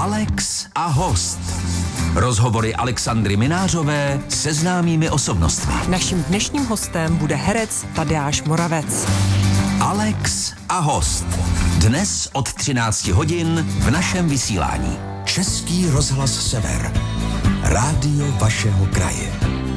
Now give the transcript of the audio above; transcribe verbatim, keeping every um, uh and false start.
Alex a host. Rozhovory Alexandry Minářové se známými osobnostmi. Naším dnešním hostem bude herec Tadeáš Moravec. Alex a host. Dnes od třinácti hodin v našem vysílání. Český rozhlas Sever. Rádio vašeho kraje.